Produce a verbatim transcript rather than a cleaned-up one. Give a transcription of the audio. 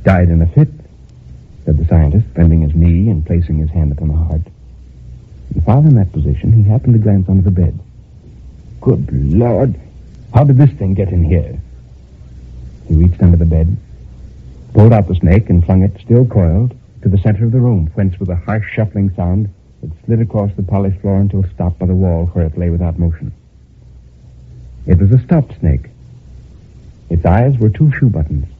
Died in a fit, said the scientist, bending his knee and placing his hand upon the heart. And while in that position, he happened to glance under the bed. Good Lord! How did this thing get in here? He reached under the bed, pulled out the snake, and flung it, still coiled, to the center of the room, whence, with a harsh shuffling sound, it slid across the polished floor until stopped by the wall where it lay without motion. It was a stopped snake. Its eyes were two shoe buttons,